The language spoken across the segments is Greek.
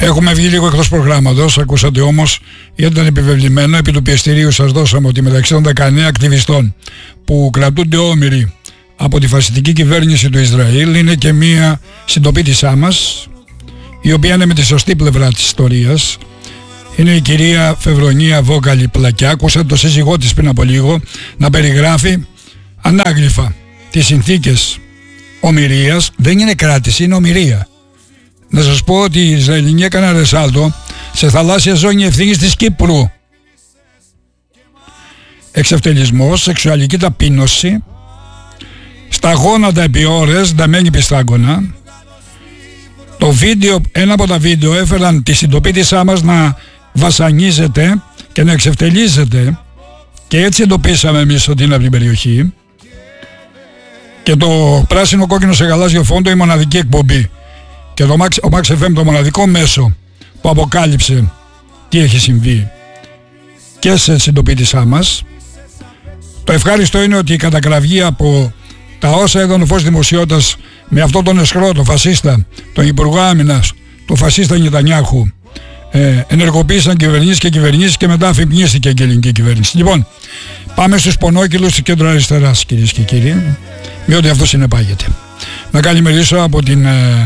Έχουμε βγει λίγο εκτός προγράμματος, ακούσατε όμως, γιατί ήταν επιβεβλημένο, επί του πιεστηρίου σας δώσαμε ότι μεταξύ των 19 ακτιβιστών που κρατούνται όμηροι από τη φασιστική κυβέρνηση του Ισραήλ είναι και μία συντοπίτησά μας, η οποία είναι με τη σωστή πλευρά της ιστορίας. Είναι η κυρία Φεβρονία Βόκαλη Πλακιά. Ακούσατε το σύζυγό της πριν από λίγο να περιγράφει ανάγλυφα τις συνθήκες ομηρίας. Δεν είναι κράτηση, είναι ομηρία. Να σας πω ότι η Ισραηλινή έκανε ρεσάλτο σε θαλάσσια ζώνη ευθύνης της Κύπρου. Εξευτελισμός, σεξουαλική ταπείνωση, στα γόνατα επί ώρες, νταμένη πιστάγκωνα. Το βίντεο, ένα από τα βίντεο έφεραν τη συντοπίτησά μας να βασανίζεται και να εξευτελίζεται, και έτσι εντοπίσαμε εμείς ότι είναι από την περιοχή. Και το πράσινο κόκκινο σε γαλάζιο φόντο, η μοναδική εκπομπή, και ο Max FM, το μοναδικό μέσο που αποκάλυψε τι έχει συμβεί και σε συντοπίτησά μας. Το ευχάριστο είναι ότι η κατακραυγή από τα όσα έδωνε ο φως δημοσιότητας με αυτόν τον εσχρό, τον φασίστα, τον Υπουργό Άμυνας, τον φασίστα Νετανιάχου, ενεργοποίησαν κυβερνήσεις και μετά αφυπνίστηκε και η ελληνική κυβέρνηση. Λοιπόν, πάμε στους πονόκυλους του κέντρου αριστεράς, κυρίες και κύριοι, με ό,τι αυτό συνεπάγεται. Να καλημερίσω από την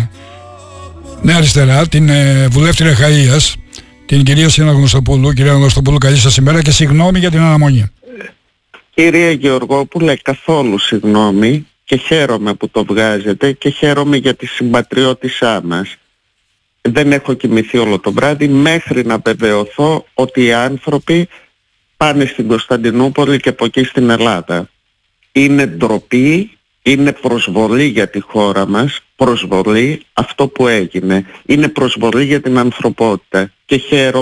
Νέα Αριστερά, την βουλεύτρια Χαΐας, την κυρία Σίνα Γνωστοπούλου. Κυρία Γνωστοπούλου, καλή σας ημέρα και συγγνώμη για την αναμονή. Κύριε Γεωργόπουλε, καθόλου συγγνώμη, και χαίρομαι που το βγάζετε και χαίρομαι για τη συμπατριώτησά μας. Δεν έχω κοιμηθεί όλο το βράδυ μέχρι να βεβαιωθώ ότι οι άνθρωποι πάνε στην Κωνσταντινούπολη και από εκεί στην Ελλάδα. Είναι ντροπή, είναι προσβολή για τη χώρα μας, προσβολή αυτό που έγινε. Είναι προσβολή για την ανθρωπότητα και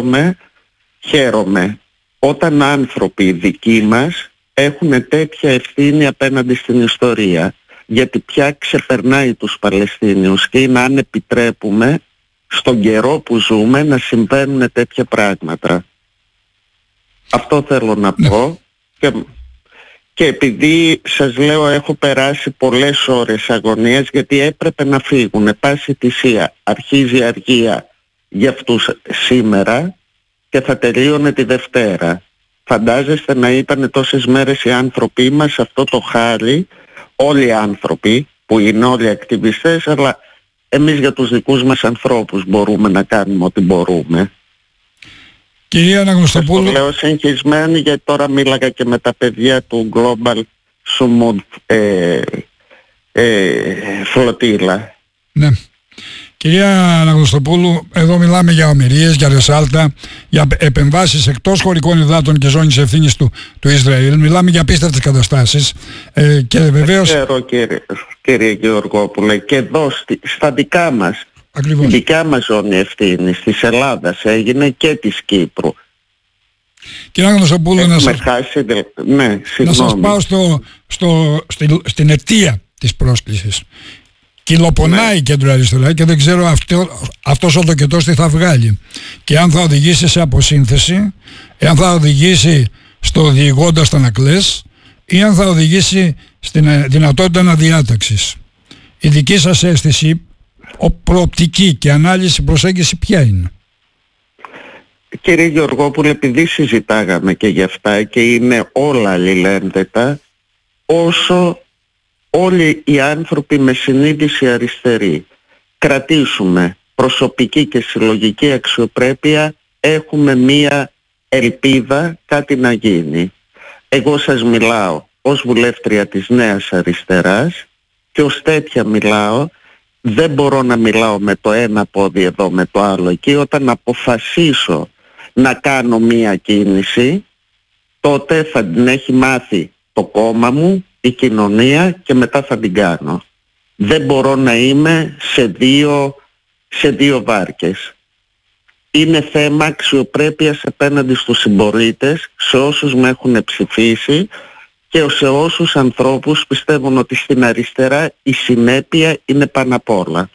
χαίρομαι όταν άνθρωποι δικοί μας έχουν τέτοια ευθύνη απέναντι στην ιστορία, γιατί πια ξεπερνάει τους Παλαιστίνιους και είναι, αν επιτρέπουμε, στον καιρό που ζούμε να συμβαίνουν τέτοια πράγματα. Αυτό θέλω να πω. Και επειδή σας λέω έχω περάσει πολλές ώρες αγωνίας, γιατί έπρεπε να φύγουν πάση θυσία. Αρχίζει αργία για αυτούς σήμερα και θα τελείωνε τη Δευτέρα. Φαντάζεστε να ήταν τόσες μέρες οι άνθρωποι μας αυτό το χάρι, όλοι οι άνθρωποι που είναι όλοι ακτιβιστές, αλλά εμείς για τους δικούς μας ανθρώπους μπορούμε να κάνουμε ό,τι μπορούμε. Κυρία Αναγνωστοπούλου, το λέω συγχυσμένη, γιατί τώρα μίλαγα και με τα παιδιά του Global Sumud Φλωτήλα. Ναι. Κυρία Αναγνωστοπούλου, εδώ μιλάμε για ομηρίες, για ρεσάλτα, για επεμβάσεις εκτός χωρικών υδάτων και ζώνης ευθύνης του Ισραήλ. Μιλάμε για απίστευτες καταστάσεις και βεβαίως... Ξέρω κύριε Γεωργόπουλε, και εδώ στα δικά μας, ακριβώς, η δικιά μας ζώνη ευθύνης της Ελλάδας έγινε και της Κύπρου. Κύριε Αναγνωστοπούλου, να σας πάω στην αιτία της πρόσκλησης. Κυλοπονάει η κέντρο αριστερά και δεν ξέρω αυτός ο τοκετός τι θα βγάλει και αν θα οδηγήσει σε αποσύνθεση, αν θα οδηγήσει στο διηγώντας τα νακλές ή αν θα οδηγήσει στην δυνατότητα αναδιάταξης. Η δική σας αίσθηση, προοπτική και ανάλυση, προσέγγιση ποια είναι? Κύριε Γεωργόπουλε, επειδή συζητάγαμε και γι' αυτά και είναι όλα αλληλένδετα, όσο όλοι οι άνθρωποι με συνείδηση αριστερή κρατήσουμε προσωπική και συλλογική αξιοπρέπεια, έχουμε μία ελπίδα κάτι να γίνει. Εγώ σας μιλάω ως βουλεύτρια της Νέας Αριστεράς και ως τέτοια μιλάω. Δεν μπορώ να μιλάω με το ένα πόδι εδώ με το άλλο εκεί. Όταν αποφασίσω να κάνω μία κίνηση, τότε θα την έχει μάθει το κόμμα μου, η κοινωνία, και μετά θα την κάνω. Δεν μπορώ να είμαι σε δύο βάρκες. Είναι θέμα αξιοπρέπειας απέναντι στους συμπολίτες, σε όσους με έχουν ψηφίσει και σε όσους ανθρώπους πιστεύουν ότι στην αριστερά η συνέπεια είναι πάνω απ' όλα.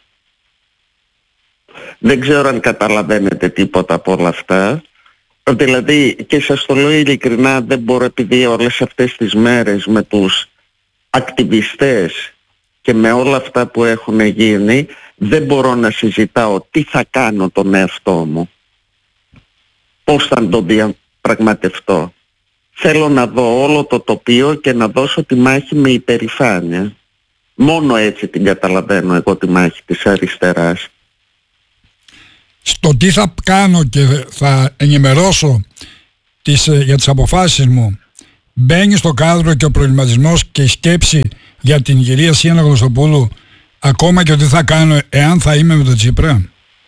Δεν ξέρω αν καταλαβαίνετε τίποτα από όλα αυτά. Δηλαδή, και σας το λέω ειλικρινά, δεν μπορώ, επειδή όλες αυτές τις μέρες με τους ακτιβιστές και με όλα αυτά που έχουν γίνει δεν μπορώ να συζητάω τι θα κάνω τον εαυτό μου, πώς θα τον διαπραγματευτώ. Θέλω να δω όλο το τοπίο και να δώσω τη μάχη με υπερηφάνεια. Μόνο έτσι την καταλαβαίνω εγώ τη μάχη της αριστεράς. Στο τι θα κάνω και θα ενημερώσω για τις αποφάσεις μου μπαίνει στο κάδρο και ο προβληματισμός και η σκέψη για την κυρία Σίνα Γνωστοπούλου, ακόμα και ότι θα κάνω εάν θα είμαι με τον Τσίπρα.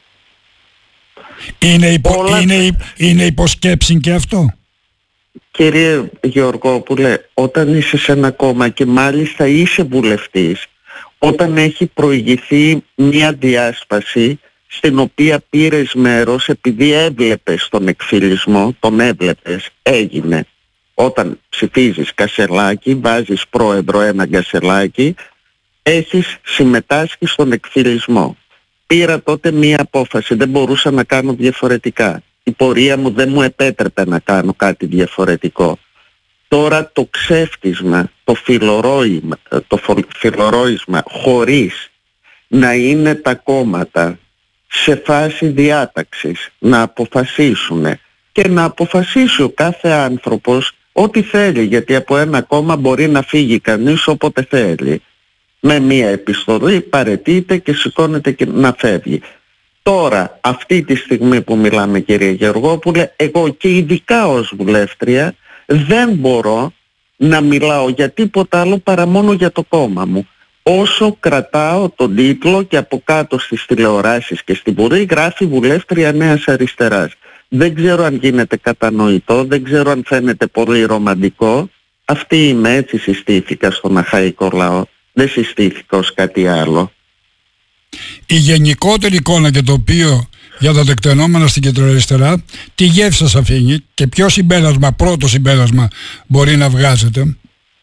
Είναι υποσκέψη και αυτό. Κύριε Γεωργόπουλε, όταν είσαι σε ένα κόμμα και μάλιστα είσαι βουλευτής, όταν έχει προηγηθεί μια διάσπαση στην οποία πήρες μέρος επειδή έβλεπες τον εκφυλισμό, τον έβλεπες, έγινε. Όταν ψηφίζεις Κασσελάκη, βάζεις πρόεδρο ένα Κασσελάκη, έχεις συμμετάσχει στον εκφυλισμό. Πήρα τότε μία απόφαση, δεν μπορούσα να κάνω διαφορετικά. Η πορεία μου δεν μου επέτρεπε να κάνω κάτι διαφορετικό. Τώρα το ξέφτισμα, το φιλορόισμα χωρίς να είναι τα κόμματα σε φάση διάταξης να αποφασίσουν και να αποφασίσει ο κάθε άνθρωπος ό,τι θέλει, γιατί από ένα κόμμα μπορεί να φύγει κανείς όποτε θέλει. Με μία επιστολή παραιτείται και σηκώνεται και να φεύγει. Τώρα, αυτή τη στιγμή που μιλάμε, κύριε Γεωργόπουλε, εγώ και ειδικά ως βουλεύτρια δεν μπορώ να μιλάω για τίποτα άλλο παρά μόνο για το κόμμα μου. Όσο κρατάω τον τίτλο και από κάτω στις τηλεοράσεις και στην Βουλή γράφει βουλεύτρια Νέας Αριστεράς. Δεν ξέρω αν γίνεται κατανοητό, δεν ξέρω αν φαίνεται πολύ ρομαντικό. Αυτή είμαι, έτσι συστήθηκα στον αχαϊκό λαό. Δεν συστήθηκα ως κάτι άλλο. Η γενικότερη εικόνα και το οποίο για τα τεκτενόμενα στην κεντροαριστερά, τι γεύση σας αφήνει και ποιο συμπέρασμα, πρώτο συμπέρασμα μπορεί να βγάζετε?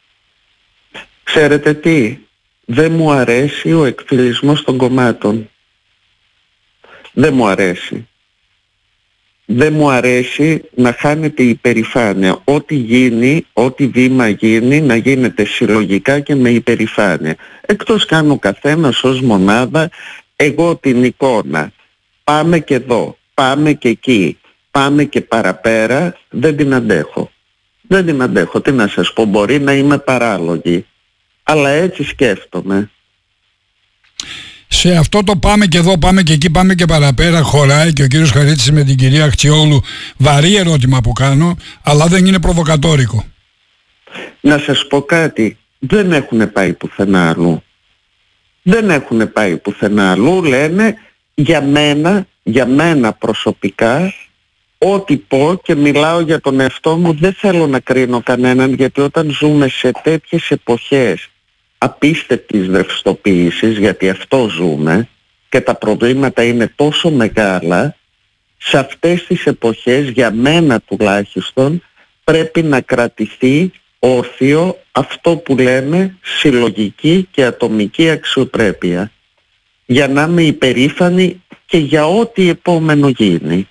Ξέρετε τι, δεν μου αρέσει ο εκφυλισμός των κομμάτων. Δεν μου αρέσει. Δεν μου αρέσει να χάνεται η υπερηφάνεια. Ό,τι γίνει, ό,τι βήμα γίνει, να γίνεται συλλογικά και με υπερηφάνεια. Εκτός κάνω ο καθένας ως μονάδα, εγώ την εικόνα. Πάμε και εδώ, πάμε και εκεί, πάμε και παραπέρα, δεν την αντέχω. Δεν την αντέχω, τι να σας πω, μπορεί να είμαι παράλογη, αλλά έτσι σκέφτομαι. Σε αυτό το πάμε και εδώ, πάμε και εκεί, πάμε και παραπέρα χωράει και ο κύριος Χαρίτης με την κυρία Αχτσιόγλου βαρύ ερώτημα που κάνω, αλλά δεν είναι προβοκατόρικο. Να σας πω κάτι, δεν έχουν πάει πουθενά αλλού. Δεν έχουν πάει πουθενά αλλού, λένε για μένα προσωπικά, ό,τι πω και μιλάω για τον εαυτό μου, δεν θέλω να κρίνω κανέναν, γιατί όταν ζούμε σε τέτοιες εποχές απίστευτης ρευστοποίησης, γιατί αυτό ζούμε και τα προβλήματα είναι τόσο μεγάλα, σε αυτές τις εποχές για μένα τουλάχιστον πρέπει να κρατηθεί όρθιο αυτό που λέμε συλλογική και ατομική αξιοπρέπεια, για να είμαι υπερήφανη και για ό,τι επόμενο γίνει.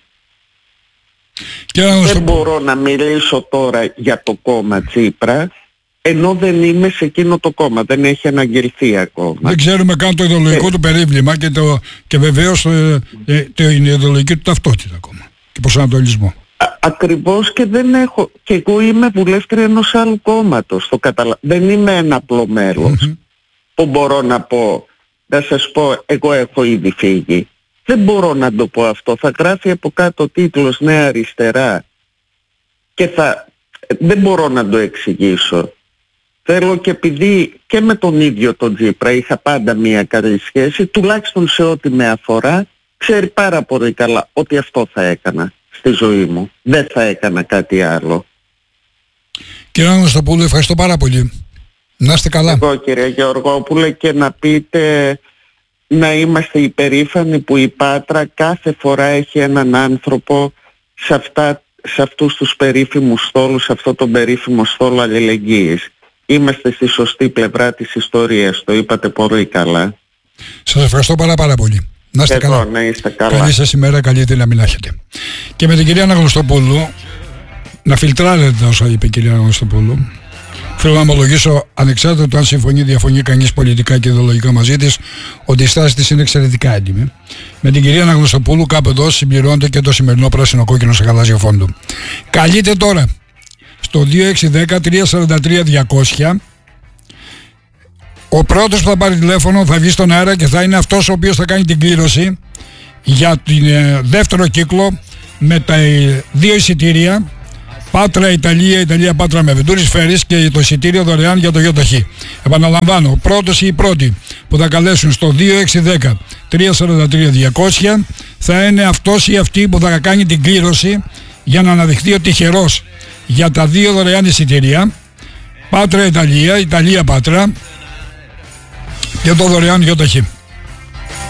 Δεν μπορώ να μιλήσω τώρα για το κόμμα Τσίπρα, ενώ δεν είμαι σε εκείνο το κόμμα, δεν έχει αναγγελθεί ακόμα. Δεν ξέρουμε καν το ιδεολογικό του περίβλημα και βεβαίως την ιδεολογική του ταυτότητα ακόμα και προσανατολισμό. Ακριβώς, και δεν έχω, και εγώ είμαι βουλεύτρια ενός άλλου κόμματος, δεν είμαι ένα απλό μέλος που μπορώ να πω, να σας πω, εγώ έχω ήδη φύγει. Δεν μπορώ να το πω αυτό, θα γράφει από κάτω τίτλος Νέα Αριστερά και δεν μπορώ να το εξηγήσω. Θέλω, και επειδή και με τον ίδιο τον Τσίπρα είχα πάντα μια καλή σχέση, τουλάχιστον σε ό,τι με αφορά, ξέρει πάρα πολύ καλά ότι αυτό θα έκανα στη ζωή μου. Δεν θα έκανα κάτι άλλο. Κύριε Γνωστοπούλου, ευχαριστώ πάρα πολύ. Να είστε καλά. Εγώ, κύριε Γεωργόπουλε, και να πείτε να είμαστε υπερήφανοι που η Πάτρα κάθε φορά έχει έναν άνθρωπο σε αυτούς τους περίφημους στόλους, σε αυτό τον περίφημο στόλο αλληλεγγύης. Είμαστε στη σωστή πλευρά της ιστορίας, το είπατε πολύ καλά. Σας ευχαριστώ πάρα πολύ. Να είστε καλά. Να είστε καλά. Καλή σας ημέρα, καλή δύναμη να έχετε. Και με την κυρία Γνωστοπούλου, να φιλτράρετε όσα είπε η κυρία Γνωστοπούλου. θέλω να ομολογήσω, ανεξάρτητα του αν συμφωνεί διαφωνεί κανείς πολιτικά και ιδεολογικά μαζί της, ότι η στάση της είναι εξαιρετικά έντιμη. Με την κυρία Αναγνωστοπούλου κάπου εδώ συμπληρώνεται και το σημερινό πράσινο κόκκινο σε γαλάζιο φόντο. Καλείτε τώρα στο 2610-343-200. Ο πρώτος που θα πάρει τηλέφωνο θα βγει στον αέρα και θα είναι αυτός ο οποίος θα κάνει την κλήρωση για τον δεύτερο κύκλο με τα 2 εισιτήρια Πάτρα Ιταλία, Ιταλία Πάτρα με Βεντούρις Φέρις και το εισιτήριο δωρεάν για το ΙΟΤΑΧ. Επαναλαμβάνω, ο πρώτος ή η πρώτη που θα καλέσουν στο 2610-343-200 θα είναι αυτός ή αυτή που θα κάνει την κλήρωση για να αναδειχθεί ο τυχερός για τα 2 δωρεάν εισιτήρια Πάτρα Ιταλία, Ιταλία Πάτρα και το δωρεάν ΙΟΤΑΧ.